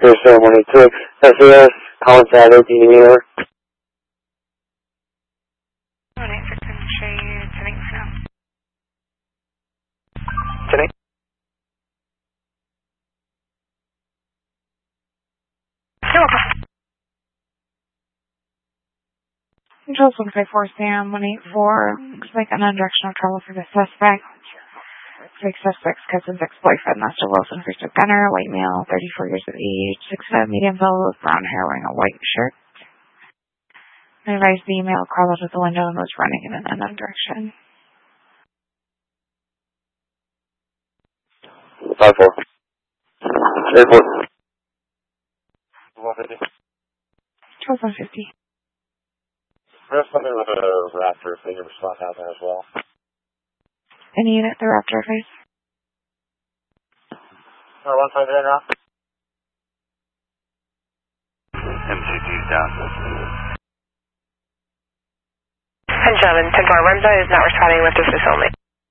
ceremony to SAS, contact 18 New York. Control 154 Sam 184. Looks like unknown direction of travel for the suspect. Looks like suspect's cousin's ex-boyfriend, Lester Wilson, Christopher Gunner, white male, 34 years of age, 6'5", medium build, with brown hair, wearing a white shirt. I advised the male crawled out of the window and was running in an unknown direction. 5-4. 8-4. 150. Control 150. There's something with a Raptor finger response out there as well. Any unit, the Raptor face. 150 now. MCT's down. Gentlemen, 10-4 Renza is not responding with dismiss only.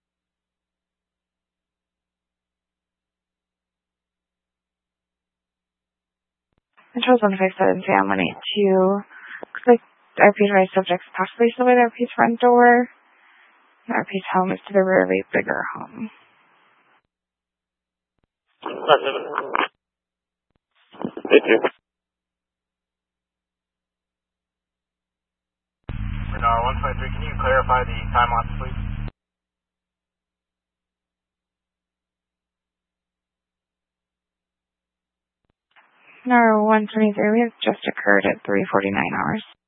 Control 157 Sam 182. Looks like RP's right subjects possibly still by the RP's front door. The RP's home is to the rear of a bigger home. Thank you. Renard 123, can you clarify the time lapse, please? No, 123, we have just occurred at 3:49 hours.